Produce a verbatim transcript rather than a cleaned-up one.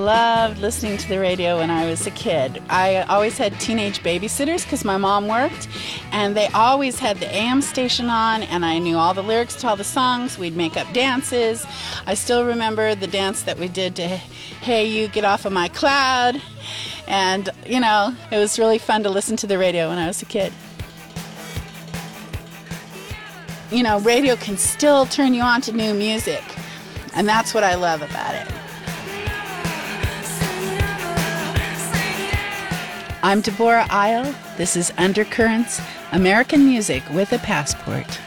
loved listening to the radio when I was a kid. I always had teenage babysitters because my mom worked, and they always had the A M station on, and I knew all the lyrics to all the songs. We'd make up dances. I still remember the dance that we did to Hey You, Get Off of My Cloud. And, you know, it was really fun to listen to the radio when I was a kid. You know, radio can still turn you on to new music, and that's what I love about it. I'm Deborah Isle. This is Undercurrents, American Music with a Passport.